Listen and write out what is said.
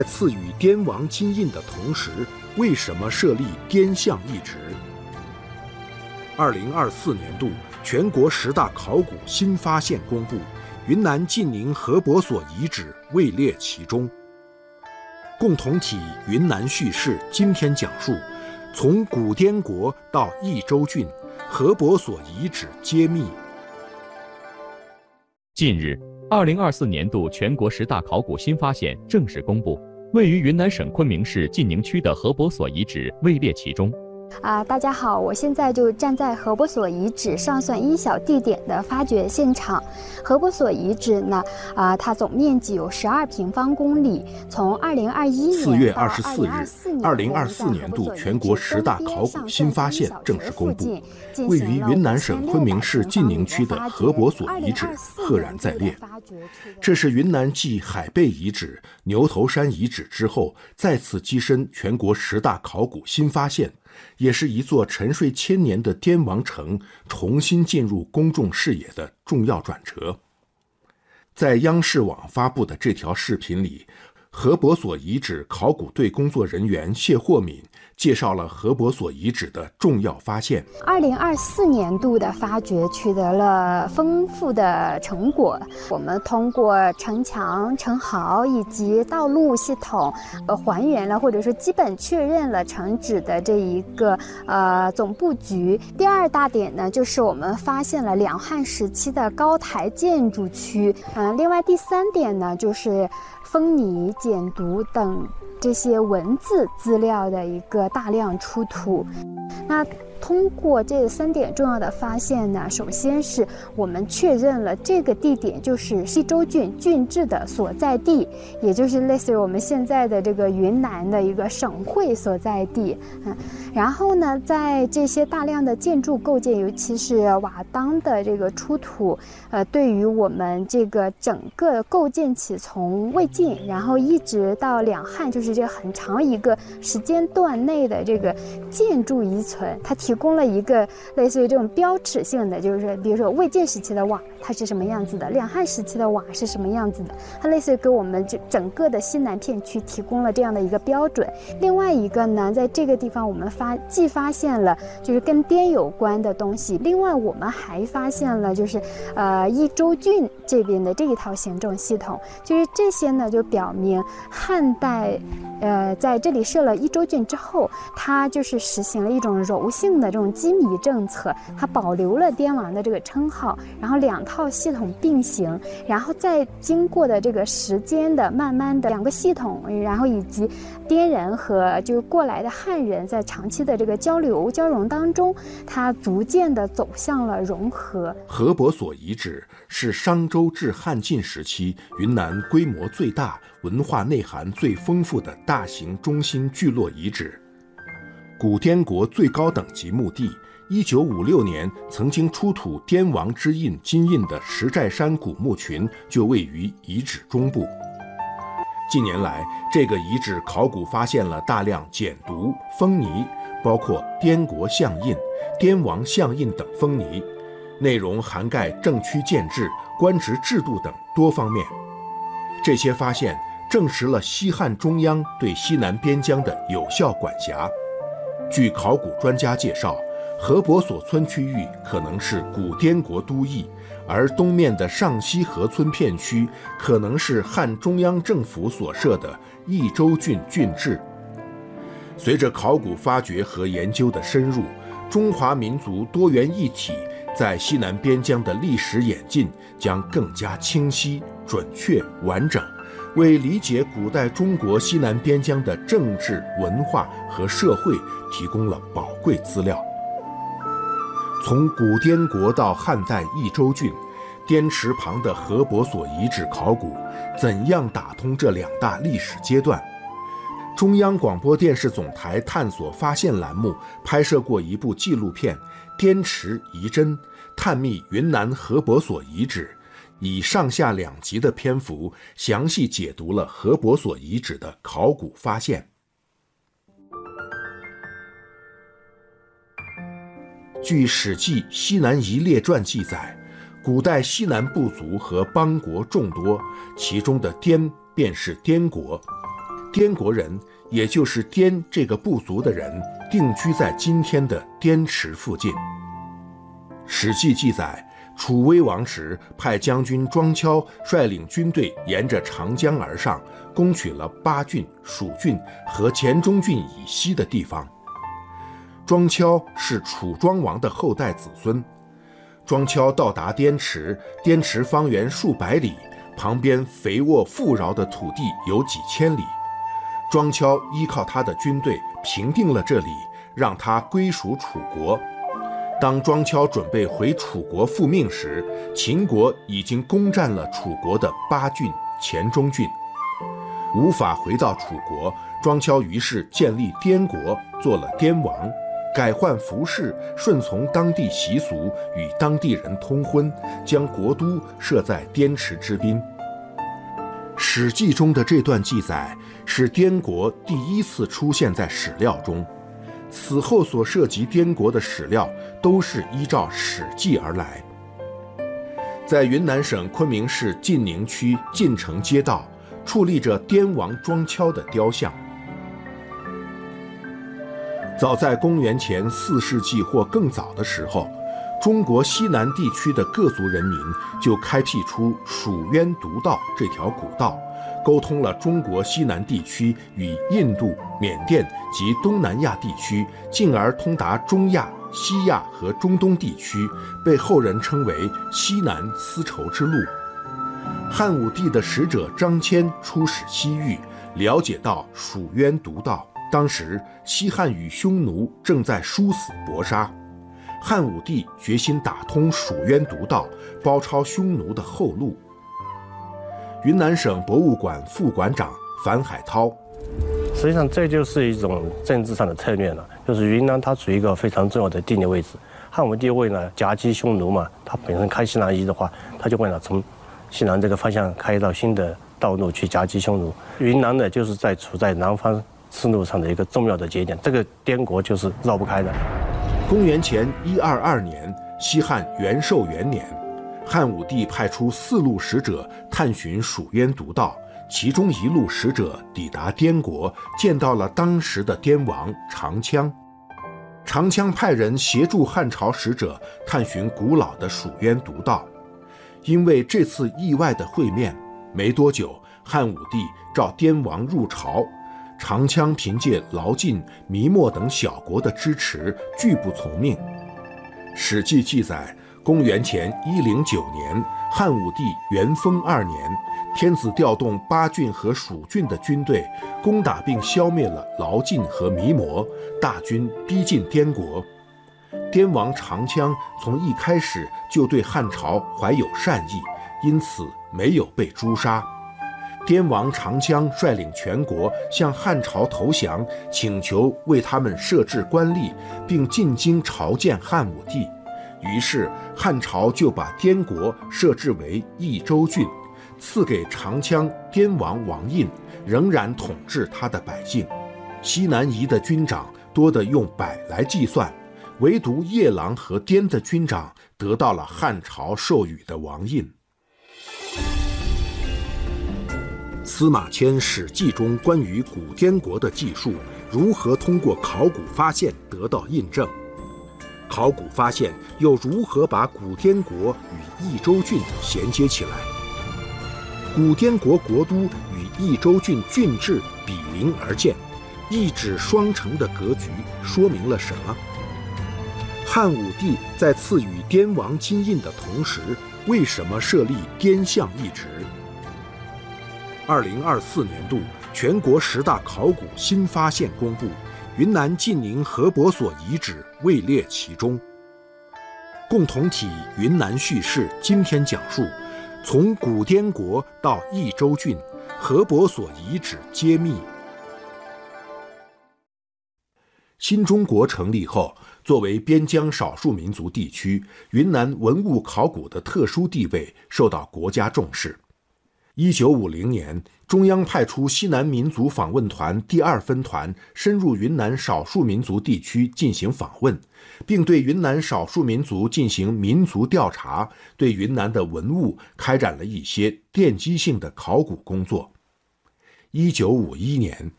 赐予滇王金印的同时，为什么设立滇相一职？2024年度全国10大考古新发现公布，云南晋宁河伯所遗址位列其中。共同体云南叙事今天讲述，从古滇国到益州郡，河伯所遗址揭秘。 近日，2024年度全国10大考古新发现正式公布，位于云南省昆明市晋宁区的河伯所遗址位列其中。 大家好，我现在就站在河伯所遗址上算一小地点的发掘现场。河伯所遗址呢，它总面积有12平方公里。从2021年 4月24日，2024年度全国10大考古新发现正式公布，位于云南省昆明市晋宁区的河伯所遗址赫然在列。这是云南继海贝遗址、牛头山遗址之后，再次跻身全国10大考古新发现。也是一座沉睡千年的滇王城重新进入公众视野的重要转折。在央视网发布的这条视频里，河伯所遗址考古队工作人员谢霍敏介绍了河伯所遗址的重要发现。 2024年度的发掘取得了丰富的成果，我们通过城墙、城壕以及道路系统，还原了或者说基本确认了城址的这一个总布局。第二大点呢，就是我们发现了两汉时期的高台建筑区。另外第三点呢，就是封泥、简牍等这些文字资料的一个大量出土。那通过这3点重要的发现呢，首先是我们确认了这个地点就是益州郡郡治的所在地，也就是类似于我们现在的这个云南的一个省会所在地。然后呢，在这些大量的建筑构件，尤其是瓦当的这个出土，对于我们这个整个构建起从魏晋，然后一直到两汉，就是这很长一个时间段内的这个建筑遗存，它提供了一个类似于这种标尺性的，就是比如说魏晋时期的瓦它是什么样子的，两汉时期的瓦是什么样子的，它类似于给我们整个的西南片区提供了这样的一个标准。另外一个呢，在这个地方我们既发现了就是跟滇有关的东西，另外我们还发现了就是益州郡这边的这一套行政系统，就是这些呢就表明汉代在这里设了益州郡之后，它就是实行了一种柔性的这种羁縻政策，它保留了滇王的这个称号，然后两套系统并行，然后再经过的这个时间的慢慢的两个系统，然后以及滇人和就是过来的汉人在长期的这个交流交融当中，它逐渐的走向了融合。 河伯所遗址是商周至汉晋时期云南规模最大、文化内涵最丰富的大型中心聚落遗址。古滇国最高等级墓地，1956年曾经出土滇王之印金印的石寨山古墓群就位于遗址中部。近年来，这个遗址考古发现了大量简牍、封泥，包括滇国相印、滇王相印等封泥，内容涵盖政区建制、官职制度等多方面。这些发现证实了西汉中央对西南边疆的有效管辖。据考古专家介绍，河伯所村区域可能是古滇国都邑，而东面的上西河村片区可能是汉中央政府所设的益州郡郡治。随着考古发掘和研究的深入，中华民族多元一体在西南边疆的历史演进将更加清晰、准确、完整，为理解古代中国西南边疆的政治、文化和社会提供了宝贵资料。从古滇国到汉代益州郡，滇池旁的河伯所遗址考古怎样打通这2大历史阶段？中央广播电视总台探索发现栏目拍摄过一部纪录片《滇池遗珍》，探秘云南河伯所遗址，以上下2集的篇幅详细解读了河伯所遗址的考古发现。据《史记·西南夷列传》记载，古代西南部族和邦国众多，其中的滇便是滇国。 滇国人，也就是滇这个部族的人，定居在今天的滇池附近。《史记》记载，楚威王时派将军庄丘率领军队沿着长江而上，攻取了巴郡、蜀郡和黔中郡以西的地方。庄丘是楚庄王的后代子孙。庄丘到达滇池，滇池方圆数百里，旁边肥沃富饶的土地有几千里。庄丘依靠他的军队平定了这里，让他归属楚国。当庄丘准备回楚国复命时，秦国已经攻占了楚国的巴郡、黔中郡，无法回到楚国。庄丘于是建立滇国，做了滇王，改换服饰，顺从当地习俗，与当地人通婚，将国都设在滇池之滨。《史记》中的这段记载是滇国第一次出现在史料中，此后所涉及滇国的史料都是依照《史记》而来。在云南省昆明市晋宁区晋城街道，矗立着滇王庄丘的雕像。早在公元前4世纪或更早的时候，中国西南地区的各族人民就开辟出蜀渊独道这条古道，沟通了中国西南地区与印度、缅甸及东南亚地区，进而通达中亚、西亚和中东地区，被后人称为西南丝绸之路。汉武帝的使者张骞出使西域，了解到蜀渊独道。当时西汉与匈奴正在殊死搏杀，汉武帝决心打通蜀渊独道，包抄匈奴的后路。云南省博物馆副馆长樊海涛： 实际上这就是一种政治上的策略了，就是云南它处于一个非常重要的地理位置。汉武帝为了夹击匈奴嘛，他本身开西南夷的话，他就为了从西南这个方向开一道新的道路去夹击匈奴。云南呢，就是处在南方丝路上的一个重要的节点，这个滇国就是绕不开的。 公元前122年，西汉元寿元年，汉武帝派出4路使者探寻蜀渊独道，其中1路使者抵达滇国，见到了当时的滇王长羌。长羌派人协助汉朝使者探寻古老的蜀渊独道。因为这次意外的会面，没多久，汉武帝召滇王入朝。长羌凭借劳晋、弥墨等小国的支持，拒不从命。《史记》记载，公元前109年，汉武帝元丰2年，天子调动巴郡和蜀郡的军队，攻打并消灭了劳晋和弥墨，大军逼近滇国。滇王长羌从一开始就对汉朝怀有善意，因此没有被诛杀。滇王长羌率领全国向汉朝投降，请求为他们设置官吏，并进京朝见汉武帝。于是汉朝就把滇国设置为益州郡，赐给长羌滇王王印，仍然统治他的百姓。西南夷的军长多得用百来计算，唯独夜郎和滇的军长得到了汉朝授予的王印。司马迁《史记》中关于古滇国的记述，如何通过考古发现得到印证？考古发现又如何把古滇国与益州郡衔接起来？古滇国国都与益州郡郡治比邻而建，一指双城的格局说明了什么？汉武帝在赐予滇王金印的同时，为什么设立滇相一职？2024年度全国10大考古新发现公布，云南晋宁河伯所遗址位列其中。共同体云南叙事今天讲述，从古滇国到益州郡，河伯所遗址揭秘。新中国成立后，作为边疆少数民族地区，云南文物考古的特殊地位受到国家重视。1950年，中央派出西南民族访问团第2分团深入云南少数民族地区进行访问，并对云南少数民族进行民族调查，对云南的文物开展了一些奠基性的考古工作。 1951年